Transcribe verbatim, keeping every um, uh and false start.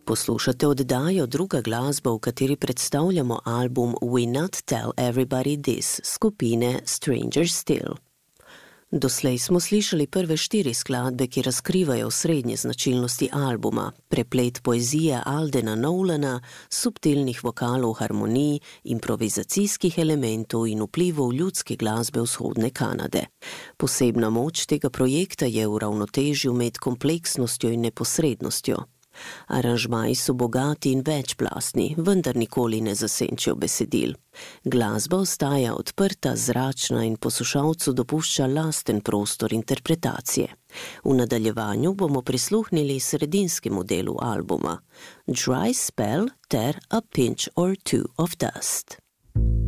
Poslušate oddajo Druga glasba, v kateri predstavljamo album We Not Tell Everybody This skupine Stranger Still. Doslej smo slišali prve štiri skladbe, ki razkrivajo srednje značilnosti albuma, preplet poezije Aldena Nolana, subtilnih vokalov harmonij, improvizacijskih elementov in vplivov ljudske glasbe vzhodne Kanade. Posebna moč tega projekta je v ravnotežju med kompleksnostjo in neposrednostjo. Aranžmaji so bogati in večplastni, vendar nikoli ne zasenčijo besedil. Glasba ostaja odprta, zračna in poslušalcu dopušča lasten prostor interpretacije. V nadaljevanju bomo prisluhnili sredinskemu delu albuma Dry Spell ter A Pinch or Two of Dust.